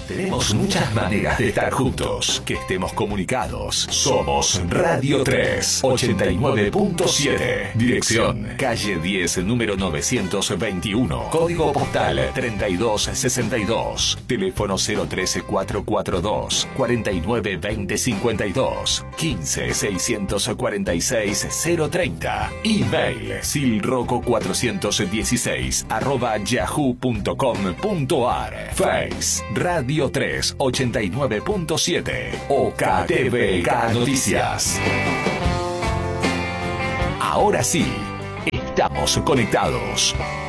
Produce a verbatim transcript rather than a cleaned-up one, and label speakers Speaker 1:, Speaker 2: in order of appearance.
Speaker 1: Tenemos muchas maneras de estar juntos, que estemos comunicados. Somos Radio tres, ochenta y nueve punto siete. Dirección, calle diez, número novecientos veintiuno. Código postal treinta y dos sesenta y dos. Teléfono cero trece, cuatrocientos cuarenta y dos, cuarenta y nueve veinte cincuenta y dos. quince, seiscientos cuarenta y seis, cero treinta. Email, silroco cuatrocientos dieciséis, arroba yahoo punto com punto ar. Face, Radio tres, ochenta y nueve punto siete. O K T V K Noticias. Ahora sí, estamos conectados.